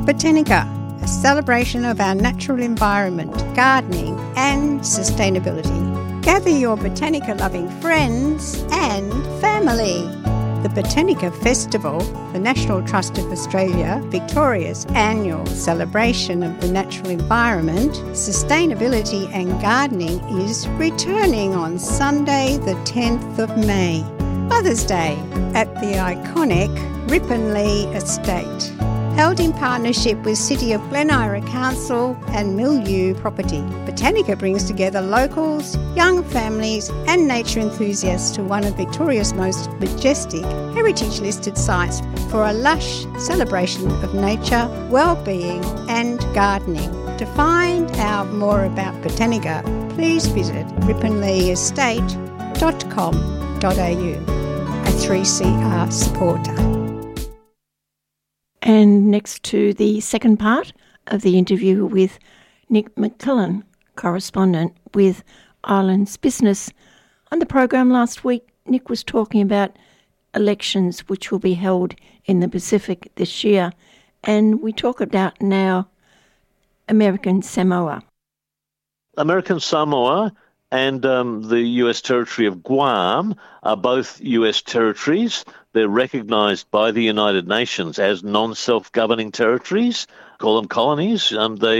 Botanica, a celebration of our natural environment, gardening and sustainability. Gather your Botanica-loving friends and family. The Botanica Festival, the National Trust of Australia, Victoria's annual celebration of the natural environment, sustainability and gardening, is returning on Sunday the 10th of May, Mother's Day, at the iconic Ripponlea Estate. Held in partnership with City of Glen Ira Council and Milieu Property, Botanica brings together locals, young families and nature enthusiasts to one of Victoria's most majestic heritage-listed sites for a lush celebration of nature, well-being and gardening. To find out more about Botanica, please visit ripponleaestate.com.au, a 3CR supporter. And next to the second part of the interview with Nick McKillen, correspondent with Islands Business. On the program last week, Nick was talking about elections which will be held in the Pacific this year. And we talk about now American Samoa. American Samoa and the US territory of Guam are both US territories. They're recognised by the United Nations as non-self-governing territories, call them colonies. So the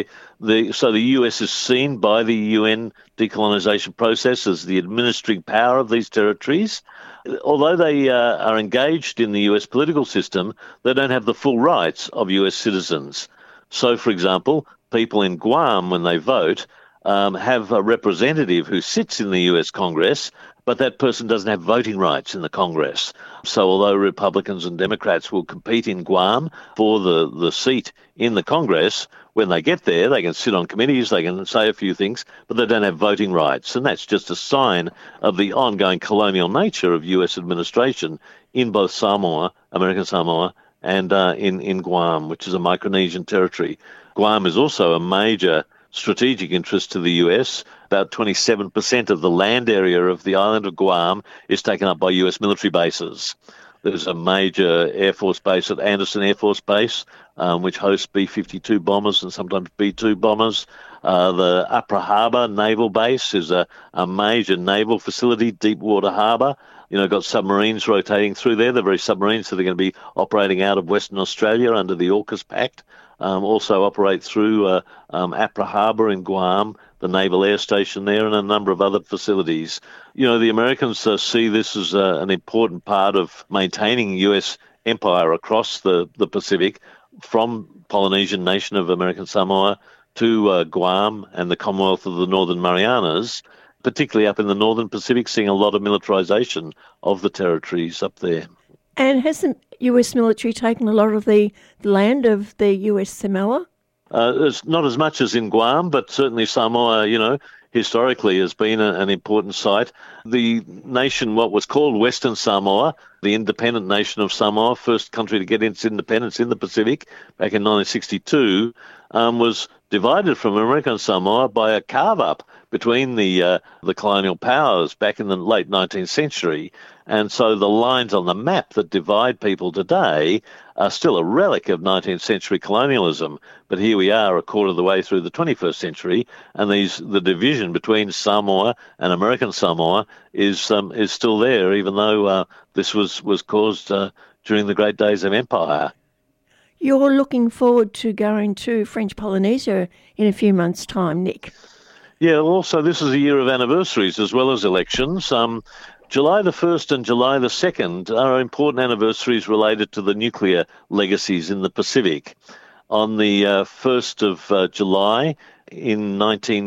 US is seen by the UN decolonisation process as the administering power of these territories. Although they are engaged in the US political system, they don't have the full rights of US citizens. So, for example, people in Guam, when they vote, have a representative who sits in the US Congress, but that person doesn't have voting rights in the Congress. So although Republicans and Democrats will compete in Guam for the seat in the Congress, when they get there, they can sit on committees, they can say a few things, but they don't have voting rights. And that's just a sign of the ongoing colonial nature of US administration in both Samoa, American Samoa, and in Guam, which is a Micronesian territory. Guam is also a major strategic interest to the US. About 27% of the land area of the island of Guam is taken up by US military bases. There's a major Air Force base at Anderson Air Force Base, which hosts B-52 bombers and sometimes B-2 bombers. The Upper Harbour Naval Base is a major naval facility, deep water harbour. Got submarines rotating through there. They're very submarines, so they're going to be operating out of Western Australia under the AUKUS Pact. Also operate through Apra Harbour in Guam, the Naval Air Station there, and a number of other facilities. The Americans see this as an important part of maintaining US empire across the Pacific, from Polynesian nation of American Samoa to Guam and the Commonwealth of the Northern Marianas, particularly up in the Northern Pacific, seeing a lot of militarization of the territories up there. And hasn't US military taken a lot of the land of the US Samoa? It's not as much as in Guam, but certainly Samoa, historically has been an important site. The nation, what was called Western Samoa, the independent nation of Samoa, first country to get its independence in the Pacific back in 1962, was divided from American Samoa by a carve-up between the colonial powers back in the late 19th century. And so the lines on the map that divide people today are still a relic of 19th century colonialism. But here we are a quarter of the way through the 21st century, and the division between Samoa and American Samoa is still there, even though this was caused during the great days of empire. You're looking forward to going to French Polynesia in a few months' time, Nick. Yeah, also this is a year of anniversaries as well as elections. July the 1st and July the 2nd are important anniversaries related to the nuclear legacies in the Pacific. On the 1st of July in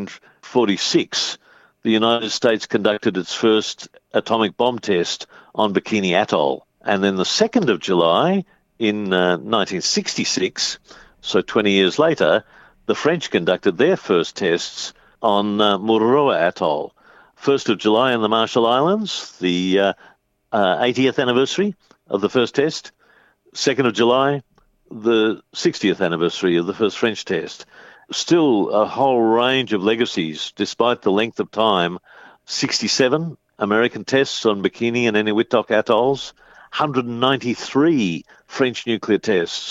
1946, the United States conducted its first atomic bomb test on Bikini Atoll. And then the 2nd of July in 1966, so 20 years later, the French conducted their first tests on Mururoa Atoll. 1st of July in the Marshall Islands, the 80th anniversary of the first test. 2nd of July, the 60th anniversary of the first French test. Still a whole range of legacies, despite the length of time. 67 American tests on Bikini and Eniwetok atolls, 193 French nuclear tests,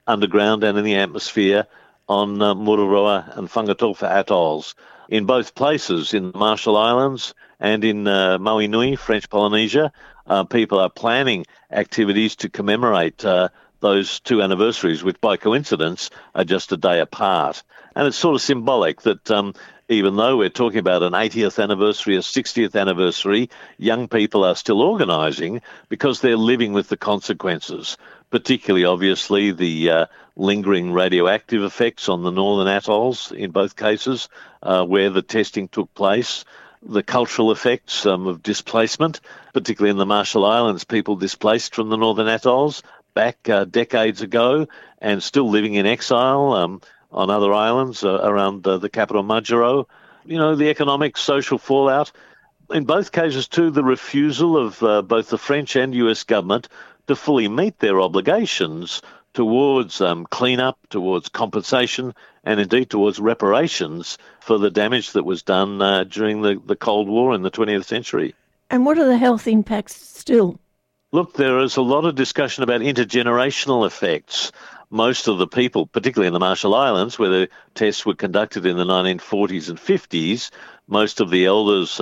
underground and in the atmosphere on Mururoa and Whangatolfa atolls. In both places, in the Marshall Islands and in Maui Nui, French Polynesia, people are planning activities to commemorate those two anniversaries, which by coincidence are just a day apart. And it's sort of symbolic that even though we're talking about an 80th anniversary, a 60th anniversary, young people are still organising because they're living with the consequences, particularly, obviously, the lingering radioactive effects on the northern atolls in both cases where the testing took place, the cultural effects of displacement, particularly in the Marshall Islands, people displaced from the northern atolls back decades ago and still living in exile on other islands around the capital Majuro. You know, the economic, social fallout. In both cases, too, the refusal of both the French and US government to fully meet their obligations towards clean-up, towards compensation, and indeed towards reparations for the damage that was done during the Cold War in the 20th century. And what are the health impacts still? Look, there is a lot of discussion about intergenerational effects. Most of the people, particularly in the Marshall Islands, where the tests were conducted in the 1940s and 50s, most of the elders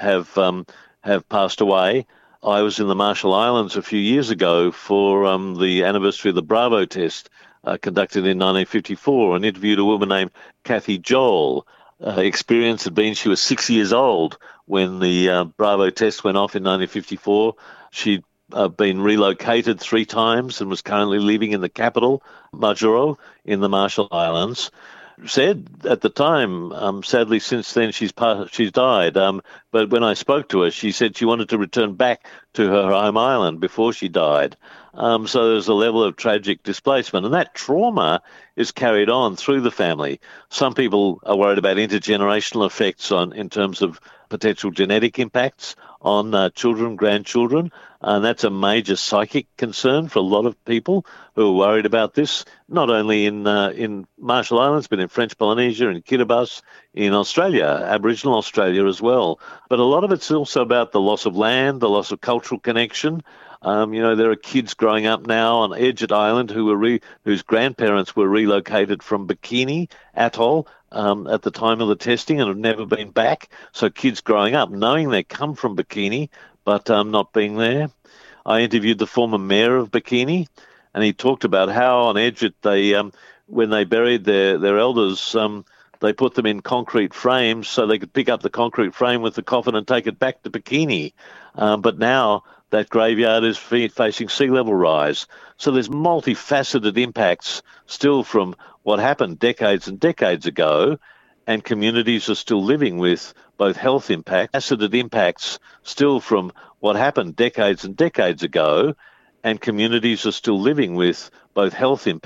have passed away. I was in the Marshall Islands a few years ago for the anniversary of the Bravo test conducted in 1954 and interviewed a woman named Kathy Joel. Experience had been she was 6 years old when the Bravo test went off in 1954. She'd been relocated 3 times and was currently living in the capital, Majuro, in the Marshall Islands. Said at the time, sadly since then she's died, but when I spoke to her, she said she wanted to return back to her home island before she died. So there's a level of tragic displacement, and that trauma is carried on through the family. Some people are worried about intergenerational effects in terms of potential genetic impacts on children, grandchildren, and that's a major psychic concern for a lot of people who are worried about this, not only in Marshall Islands, but in French Polynesia, in Kiribati, in Australia, Aboriginal Australia as well. But a lot of it's also about the loss of land, the loss of cultural connection. There are kids growing up now on Edgeworth Island whose grandparents were relocated from Bikini Atoll at the time of the testing and have never been back. So kids growing up knowing they come from Bikini but not being there. I interviewed the former mayor of Bikini, and he talked about how on Edgeworth when they buried their elders, they put them in concrete frames so they could pick up the concrete frame with the coffin and take it back to Bikini. But now that graveyard is facing sea level rise. So there's multifaceted impacts still from what happened decades and decades ago, and communities are still living with both health impacts, faceted impacts still from what happened decades and decades ago, and communities are still living with both health impacts